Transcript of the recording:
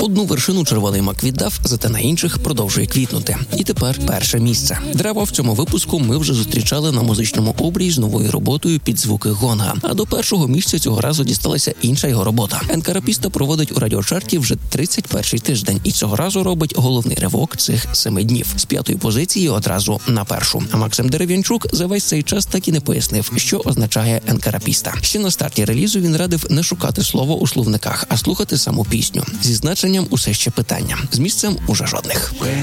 Одну вершину червоний мак віддав, зате на інших продовжує квітнути. І тепер перше місце. Дерева в цьому випуску ми вже зустрічали на музичному обрії з новою роботою під звуки гонга. А до першого місця цього разу дісталася інша його робота. Енкарапіста проводить у радіочарті вже 31-й тиждень і цього разу робить головний ривок цих 7 днів. З 5-ї позиції одразу на першу. А Максим Дерев'янчук за весь цей час так і не пояснив, що означає енкарапіста. Ще на старті релізу він радив не шукати слово у словниках, а слухати саму пісню. Зі значенням усе ще питання. З місцем уже жодних.